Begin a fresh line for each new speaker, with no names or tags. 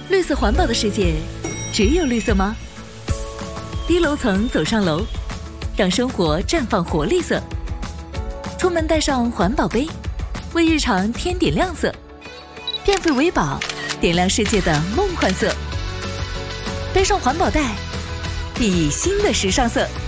绿色环保的世界，只有绿色吗？低楼层走上楼，让生活绽放活力色。出门带上环保杯，为日常添点亮色。变废为宝，点亮世界的梦幻色。背上环保袋，熠熠新的时尚色。